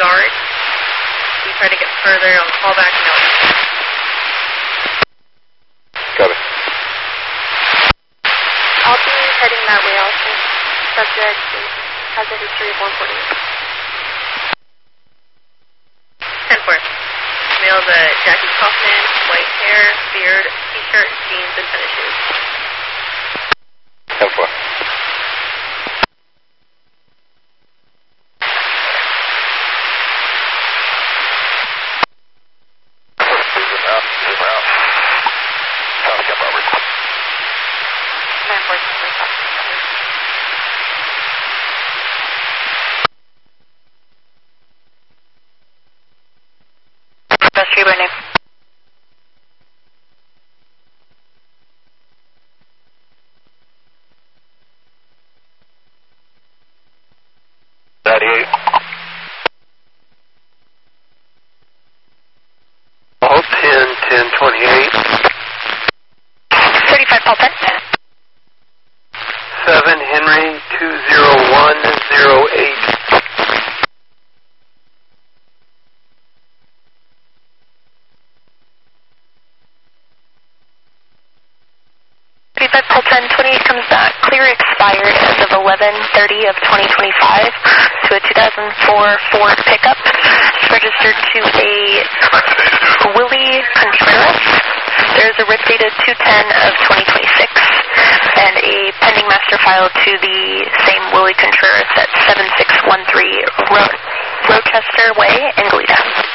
yard. We try to get further on callback, no. Copy. I'll be heading that way also. Subject has a history of 148. 10-4. Male's a Jackie Kaufman, white hair, beard, t-shirt, jeans, and tennis shoes. 10-4. Best Reaver name. All 10-28. 35 Paul 10. 7 Henry 20108. Paul 1028 comes back. Clear expired as of 11/30 of 2025 to a 2004 Ford pickup. It's registered to a Willie Contreras. There's a RIP dated 2/10 of 2026 and a pending master file to the same Willie Contreras at 7613 Rochester Way in Goleta.